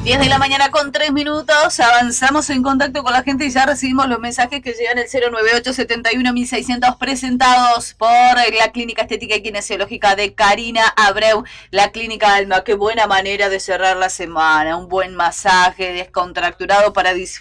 10 de la mañana con 3 minutos, avanzamos en contacto con la gente y ya recibimos los mensajes que llegan al 098-71-1600 presentados por la Clínica Estética y Kinesiológica de Karina Abreu, la Clínica Alma. Qué buena manera de cerrar la semana, un buen masaje descontracturado para disfrutar